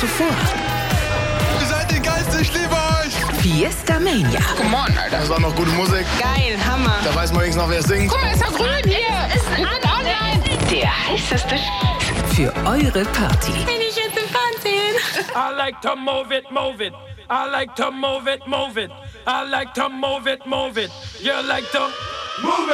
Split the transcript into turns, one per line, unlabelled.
Zuvor.
Ihr seid die Geilste, ich liebe euch!
Fiesta Mania.
Come on, Alter. Das war noch gute Musik.
Geil, Hammer.
Da weiß man wenigstens noch, wer singt.
Guck mal, ist doch grün hier. Ist ein online.
Der heißeste für eure Party.
Bin ich jetzt im Fernsehen?
I like to move it, move it. I like to move it, move it. I like to move it, move it. You like to move it.